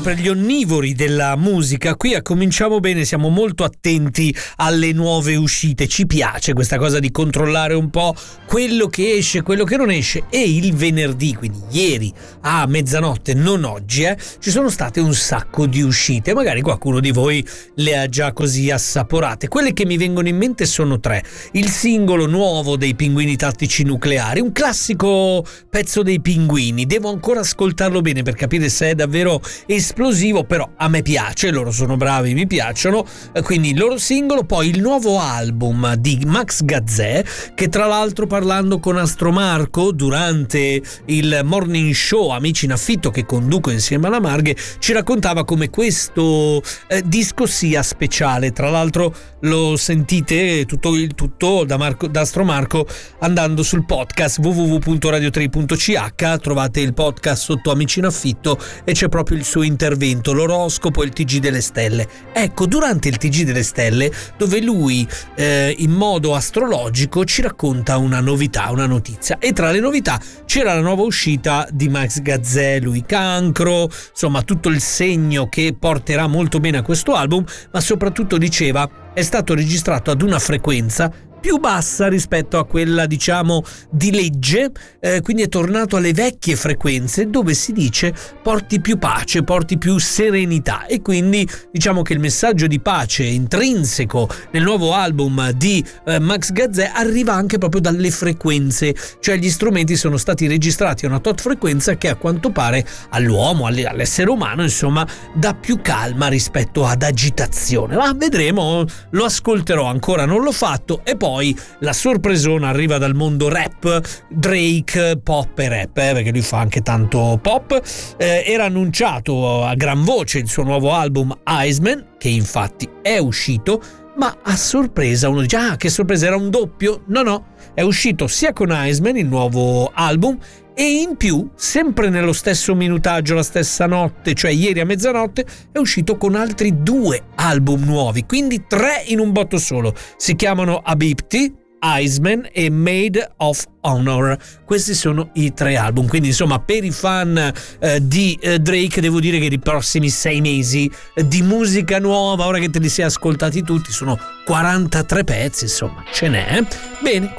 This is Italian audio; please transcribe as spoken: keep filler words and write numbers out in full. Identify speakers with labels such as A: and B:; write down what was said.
A: per gli onnivori della musica, qui a Cominciamo Bene siamo molto attenti alle nuove uscite, ci piace questa cosa di controllare un po' quello che esce, quello che non esce, e il venerdì, quindi ieri a mezzanotte, non oggi, eh, ci sono state un sacco di uscite, magari qualcuno di voi le ha già così assaporate. Quelle che mi vengono in mente sono tre: il singolo nuovo dei Pinguini Tattici Nucleari, un classico pezzo dei Pinguini, devo ancora ascoltarlo bene per capire se è davvero esplosivo, però a me piace, loro sono bravi, mi piacciono, quindi il loro singolo. Poi il nuovo album di Max Gazzè, che tra l'altro, parlando con Astromarco durante il morning show Amici in Affitto che conduco insieme alla Marghe, ci raccontava come questo eh, disco sia speciale. Tra l'altro lo sentite tutto il tutto da, Marco, da Astromarco andando sul podcast w w w punto radio tre punto c h, trovate il podcast sotto Amici in Affitto e c'è proprio il suo intervento, l'oroscopo e il T G delle stelle. Ecco, durante il T G delle stelle, dove lui eh, in modo astrologico ci racconta una novità, una notizia, e tra le novità c'era la nuova uscita di Max Gazzè, lui Cancro, insomma tutto il segno che porterà molto bene a questo album, ma soprattutto diceva è stato registrato ad una frequenza più bassa rispetto a quella, diciamo, di legge, eh, quindi è tornato alle vecchie frequenze dove si dice porti più pace, porti più serenità, e quindi diciamo che il messaggio di pace intrinseco nel nuovo album di eh, Max Gazzè arriva anche proprio dalle frequenze, cioè gli strumenti sono stati registrati a una tot frequenza che a quanto pare all'uomo, all'essere umano, insomma, dà più calma rispetto ad agitazione. Ma vedremo, lo ascolterò, ancora non l'ho fatto. E poi Poi la sorpresona arriva dal mondo rap, Drake, pop e rap, eh, perché lui fa anche tanto pop. Eh, era annunciato a gran voce il suo nuovo album Iceman, che infatti è uscito, ma a sorpresa uno dice: ah, che sorpresa, era un doppio? No, no, è uscito sia con Iceman, il nuovo album, e in più, sempre nello stesso minutaggio, la stessa notte, cioè ieri a mezzanotte, è uscito con altri due album nuovi, quindi tre in un botto solo. Si chiamano Habibti, Iceman e Made of Honor. Questi sono i tre album, quindi insomma per i fan eh, di eh, Drake devo dire che i prossimi sei mesi eh, di musica nuova, ora che te li sei ascoltati tutti, sono quarantatré pezzi, insomma ce n'è. Bene,